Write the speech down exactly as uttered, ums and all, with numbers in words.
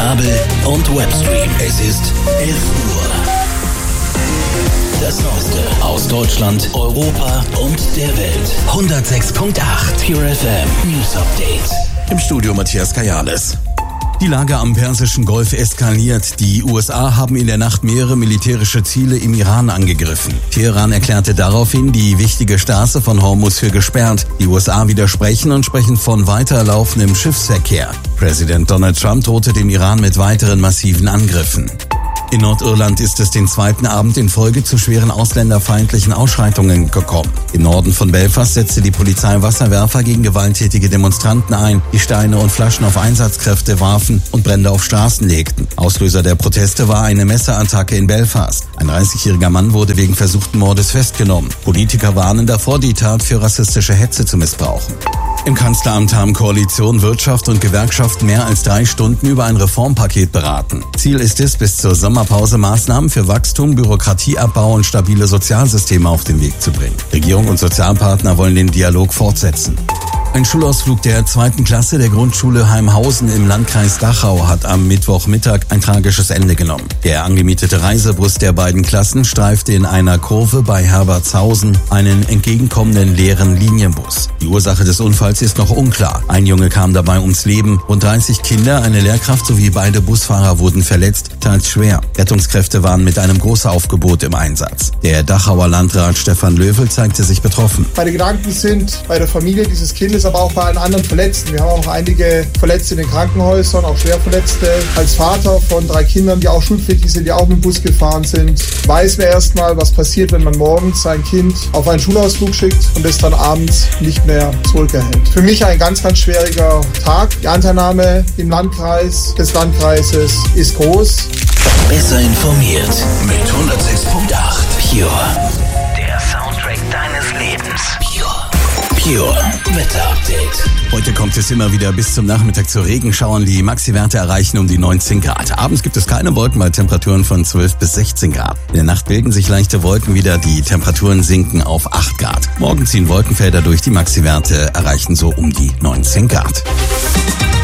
Kabel und Webstream. Es ist elf Uhr. Das Neueste aus Deutschland, Europa und der Welt. hundertsechs Komma acht Pure F M News Update. Im Studio Matthias Kajales. Die Lage am Persischen Golf eskaliert. Die U S A haben in der Nacht mehrere militärische Ziele im Iran angegriffen. Teheran erklärte daraufhin die wichtige Straße von Hormuz für gesperrt. Die U S A widersprechen und sprechen von weiterlaufendem Schiffsverkehr. Präsident Donald Trump drohte dem Iran mit weiteren massiven Angriffen. In Nordirland ist es den zweiten Abend in Folge zu schweren ausländerfeindlichen Ausschreitungen gekommen. Im Norden von Belfast setzte die Polizei Wasserwerfer gegen gewalttätige Demonstranten ein, die Steine und Flaschen auf Einsatzkräfte warfen und Brände auf Straßen legten. Auslöser der Proteste war eine Messerattacke in Belfast. Ein dreißigjähriger Mann wurde wegen versuchten Mordes festgenommen. Politiker warnen davor, die Tat für rassistische Hetze zu missbrauchen. Im Kanzleramt haben Koalition, Wirtschaft und Gewerkschaft mehr als drei Stunden über ein Reformpaket beraten. Ziel ist es, bis zur Sommerpause Maßnahmen für Wachstum, Bürokratieabbau und stabile Sozialsysteme auf den Weg zu bringen. Regierung und Sozialpartner wollen den Dialog fortsetzen. Ein Schulausflug der zweiten Klasse der Grundschule Heimhausen im Landkreis Dachau hat am Mittwochmittag ein tragisches Ende genommen. Der angemietete Reisebus der beiden Klassen streifte in einer Kurve bei Herbertshausen einen entgegenkommenden leeren Linienbus. Die Ursache des Unfalls ist noch unklar. Ein Junge kam dabei ums Leben. Rund dreißig Kinder, eine Lehrkraft sowie beide Busfahrer wurden verletzt, teils schwer. Rettungskräfte waren mit einem Großaufgebot im Einsatz. Der Dachauer Landrat Stefan Löwel zeigte sich betroffen. Meine Gedanken sind bei der Familie dieses Kindes, aber auch bei allen anderen Verletzten. Wir haben auch einige Verletzte in den Krankenhäusern, auch Schwerverletzte. Als Vater von drei Kindern, die auch schulpflichtig sind, die auch mit dem Bus gefahren sind, weiß man erstmal, was passiert, wenn man morgens sein Kind auf einen Schulausflug schickt und es dann abends nicht mehr zurückerhält. Für mich ein ganz, ganz schwieriger Tag. Die Anteilnahme im Landkreis des Landkreises ist groß. Besser informiert mit hundertsechs Komma acht Pure. Der Soundtrack deines Lebens. Pure. Pure Wetter Update. Heute kommt es immer wieder bis zum Nachmittag zu Regenschauern. Die Maxi-Werte erreichen um die neunzehn Grad. Abends gibt es keine Wolken bei Temperaturen von zwölf bis sechzehn Grad. In der Nacht bilden sich leichte Wolken wieder. Die Temperaturen sinken auf acht Grad. Morgen ziehen Wolkenfelder durch. Die Maxi-Werte erreichen so um die neunzehn Grad.